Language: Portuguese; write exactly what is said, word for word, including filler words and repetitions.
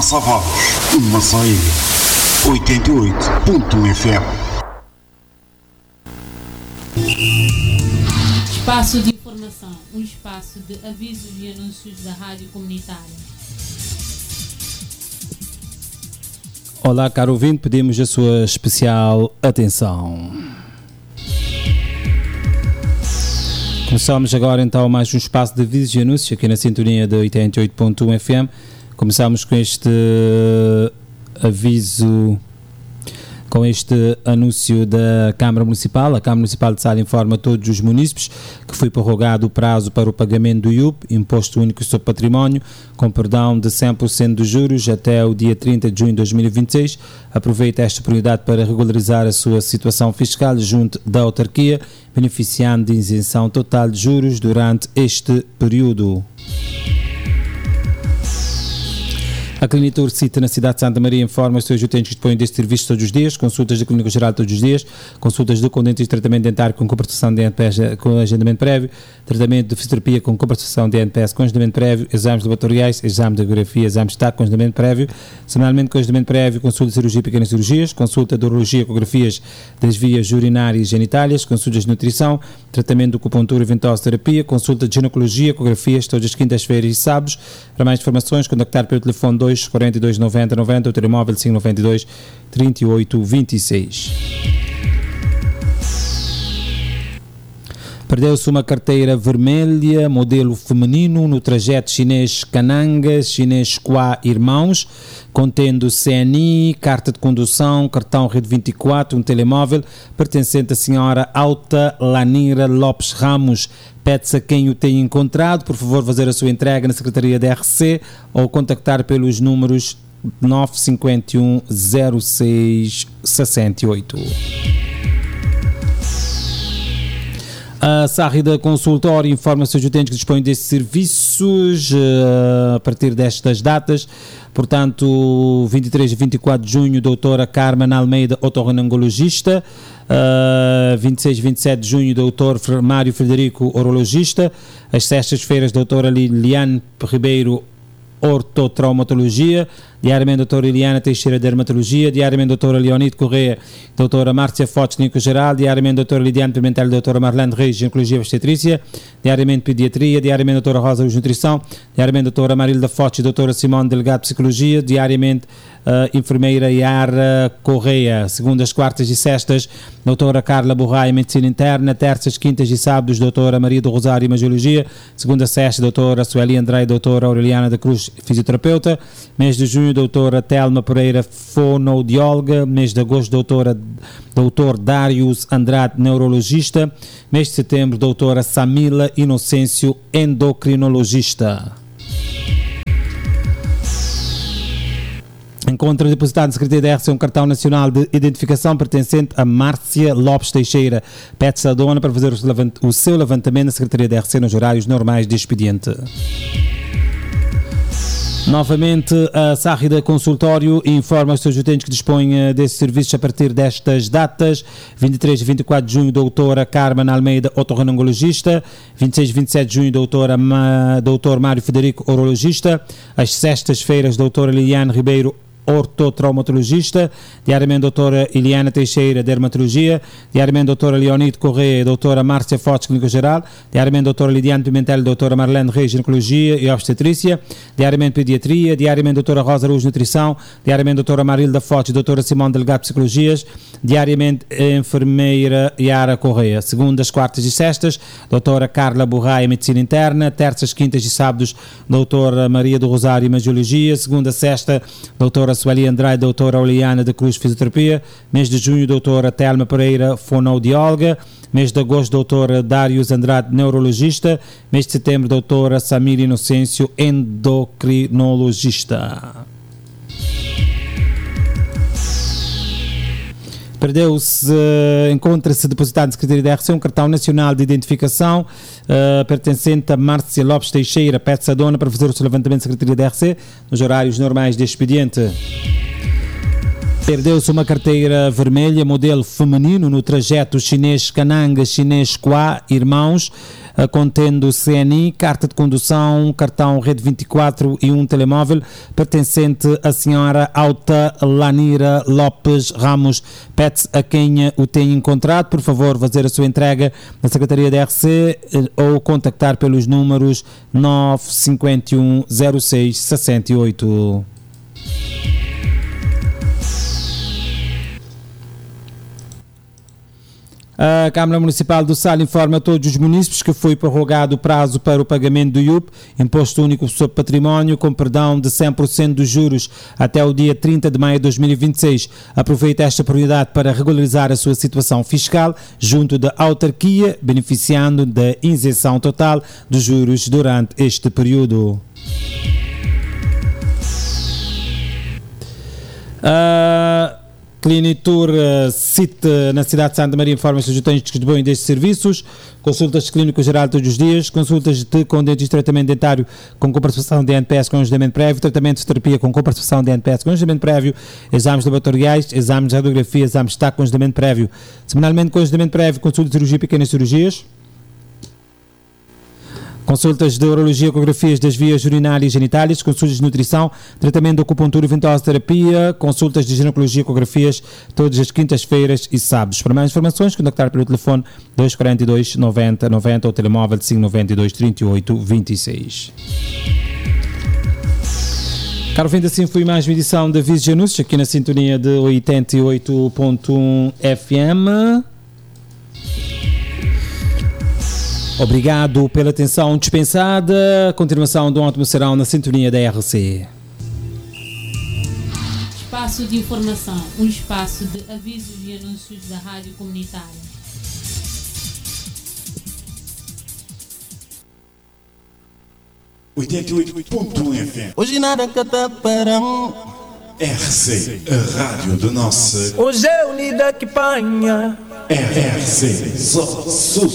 Massavados, Massaia, oitenta e oito ponto um F M. Espaço de informação, um espaço de avisos e anúncios da rádio comunitária. Olá, caro ouvinte, pedimos a sua especial atenção. Começamos agora então mais um espaço de avisos e anúncios aqui na sintonia de oitenta e oito ponto um F M. Começamos com este aviso, com este anúncio da Câmara Municipal. A Câmara Municipal de Sala informa a todos os munícipes que foi prorrogado o prazo para o pagamento do I U P, Imposto Único sobre Património, com perdão de cem por cento dos juros até o dia trinta de junho de dois mil e vinte e seis. Aproveita esta oportunidade para regularizar a sua situação fiscal junto da autarquia, beneficiando de isenção total de juros durante este período. A Clínica Ursita na cidade de Santa Maria informa os seus utentes que dispõem deste serviço todos os dias, consultas da Clínica Geral todos os dias, consultas do condente de tratamento dentário com compensação de N P S com agendamento prévio, tratamento de fisioterapia com compensação de N P S com agendamento prévio, exames laboratoriais, exame de radiografia, exame de estado com agendamento prévio, semanalmente com agendamento prévio, consulta de cirurgia e pequenas cirurgias, consulta de urologia, ecografias das vias urinárias e genitálias, consultas de nutrição, tratamento de acupuntura e ventosa terapia, consulta de ginecologia, ecografias todas as quintas-feiras e sábados. Para mais informações, contactar pelo telefone dois quarenta e dois noventa noventa, o telemóvel cinco noventa e dois trinta e oito vinte e seis. Perdeu-se uma carteira vermelha, modelo feminino, no trajeto chinês Cananga, chinês Qua Irmãos, contendo C N I, carta de condução, cartão Rede vinte e quatro, um telemóvel, pertencente à senhora Alta Lanira Lopes Ramos. Pede-se a quem o tenha encontrado, por favor, fazer a sua entrega na Secretaria da R C ou contactar pelos números nove cinco um zero seis seis oito. A Sárrida Consultório informa os seus utentes que dispõem destes serviços uh, a partir destas datas. Portanto, vinte e três e vinte e quatro de junho, doutora Carmen Almeida, otorrinolaringologista. Uh, vinte e seis e vinte e sete de junho, doutor Mário Frederico, urologista. Às sextas-feiras, doutora Liliane Ribeiro, ortotraumatologia. Diariamente, doutora Eliana Teixeira, dermatologia. Diariamente, doutora Leonide Correia, doutora Márcia Fotes, clínico geral. Diariamente, doutora Lidiane Pimentel, doutora Marlene Reis, ginecologia e obstetrícia. Diariamente, pediatria. Diariamente, doutora Rosa Luz, nutrição. Diariamente, doutora Marilda Fotes, doutora Simone Delegado, psicologia. Diariamente, uh, enfermeira Yara Correia. Segundas, quartas e sextas, doutora Carla Borraia, medicina interna. Terças, quintas e sábados, doutora Maria do Rosário, imagiologia. Segunda, sexta, doutora Sueli Andrei, doutora Aureliana da Cruz, fisioterapeuta. Mês de junho, doutora Telma Pereira, fonoaudióloga. Mês de agosto, doutora doutor Darius Andrade, neurologista. Mês de setembro, doutora Samila Inocêncio, endocrinologista. Encontra depositado na Secretaria da R C um cartão nacional de identificação pertencente a Márcia Lopes Teixeira. Pede-se a dona para fazer o seu levantamento na Secretaria da R C nos horários normais de expediente. Novamente, a Sárrida Consultório informa os seus utentes que dispõem desses serviços a partir destas datas. vinte e três e vinte e quatro de junho, doutora Carmen Almeida, otorrinolaringologista. vinte e seis e vinte e sete de junho, doutora Ma, doutor Mário Federico, urologista. Às sextas-feiras, doutora Liliane Ribeiro, ortotraumatologista. Diariamente, doutora Eliana Teixeira, dermatologia. Diariamente, doutora Leonide Correia, doutora Márcia Fotes, clínico geral. Diariamente, doutora Lidiane Pimentel, doutora Marlene Reis, ginecologia e obstetrícia. Diariamente, pediatria. Diariamente, doutora Rosa Luz, nutrição. Diariamente, doutora Marilda Fotes, doutora Simone Delegado, psicologias. Diariamente, enfermeira Yara Correia. Segundas, quartas e sextas, doutora Carla Borraia, medicina interna. Terças, quintas e sábados, doutora Maria do Rosário, imagiologia. Segunda, sexta, doutora Sueli Andrade, doutora Aureliana da Cruz, fisioterapia. Mês de junho, doutora Telma Pereira, fonoaudióloga. Mês de agosto, doutora Darius Andrade, neurologista. Mês de setembro, doutora Samira Inocêncio, endocrinologista. Perdeu-se, uh, encontra-se depositado na Secretaria da R C um cartão nacional de identificação uh, pertencente a Márcia Lopes Teixeira. Pede-se a dona para fazer o seu levantamento na Secretaria da R C nos horários normais de expediente. Perdeu-se uma carteira vermelha, modelo feminino, no trajeto chinês-Cananga-Chinês Quá, irmãos, contendo C N I, carta de condução, cartão Rede vinte e quatro e um telemóvel, pertencente à senhora Alta Lanira Lopes Ramos. Pede a quem o tenha encontrado, por favor, fazer a sua entrega na Secretaria da R C ou contactar pelos números nove cinco um zero seis seis oito. A Câmara Municipal do Sal informa a todos os munícipes que foi prorrogado o prazo para o pagamento do I U P, Imposto Único sobre Património, com perdão de cem por cento dos juros até o dia trinta de maio de dois mil e vinte e seis. Aproveite esta prioridade para regularizar a sua situação fiscal junto da autarquia, beneficiando da isenção total dos juros durante este período. Uh... Clinitur uh, Cite na cidade de Santa Maria informa os utentes que dispõem destes serviços: consultas clínicas geral todos os dias, consultas de com dentista, tratamento dentário com comparticipação de N P S com agendamento prévio, tratamento de terapia com comparticipação de N P S com agendamento prévio, exames laboratoriais, exames de radiografia, exames de taco com agendamento prévio, semanalmente com agendamento prévio, consulta de cirurgia e pequenas cirurgias, consultas de urologia, ecografias das vias urinárias e genitálias, consultas de nutrição, tratamento de acupuntura e ventosa terapia, consultas de ginecologia, ecografias, todas as quintas-feiras e sábados. Para mais informações, contactar pelo telefone dois quatro dois, noventa, noventa ou telemóvel cinco nove dois, trinta e oito, vinte e seis. Caro ouvinte, assim foi mais uma edição da Avisos e Anúncios, aqui na sintonia de oitenta e oito ponto um F M. Obrigado pela atenção dispensada. Continuação de um ótimo serão na sintonia da R C. Espaço de informação, um espaço de avisos e anúncios da Rádio Comunitária. oitenta e oito ponto um F M. Hoje nada cata parão. R C, a rádio da nossa. Hoje é unida que panha. R C, só sucesso.